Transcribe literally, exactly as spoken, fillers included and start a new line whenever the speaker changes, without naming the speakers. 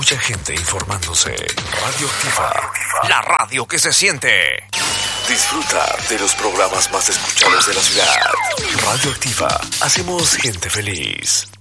mucha gente informándose. Radioactiva, la radio que se siente. Disfruta de los programas más escuchados de la ciudad. Radioactiva, hacemos gente feliz.